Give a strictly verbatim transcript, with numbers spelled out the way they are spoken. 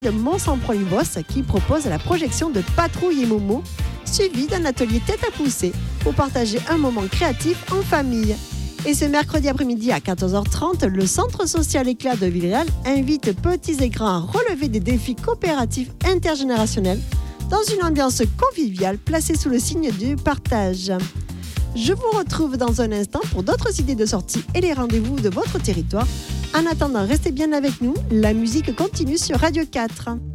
de Mont-Saint-Proy-Bosse qui propose la projection de Patrouille et Momo, suivi d'un atelier tête à pousser pour partager un moment créatif en famille. Et ce mercredi après-midi à quatorze heures trente, le Centre social Éclair de Villeréal invite petits et grands à relever des défis coopératifs intergénérationnels dans une ambiance conviviale placée sous le signe du partage. Je vous retrouve dans un instant pour d'autres idées de sortie et les rendez-vous de votre territoire. En attendant, restez bien avec nous, la musique continue sur Radio quatre.